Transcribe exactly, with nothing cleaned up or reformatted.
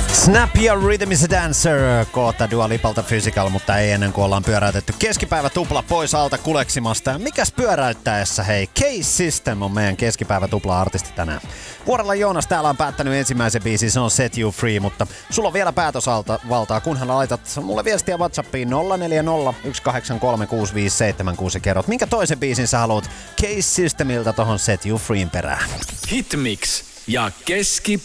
Snap ja Rhythm is a Dancer, kohta Dua Lipalta Physical, mutta ei ennen kuin ollaan pyöräytetty keskipäivä tupla pois alta kuleksimasta. Mikäs pyöräyttäessä, hei, Case System on meidän keskipäivä tupla-artisti tänään. Vuorella Joonas täällä on päättänyt ensimmäisen biisin, se on Set You Free, mutta sulla on vielä päätösvaltaa, kunhan laitat mulle viestiä WhatsAppiin nolla neljä nolla yksi kahdeksan kolme kuusi viisi seitsemän kuusi ja kerrot, minkä toisen biisin sä haluat Case Systemiltä tohon Set You Freein perään. Hitmix ja keskipäivä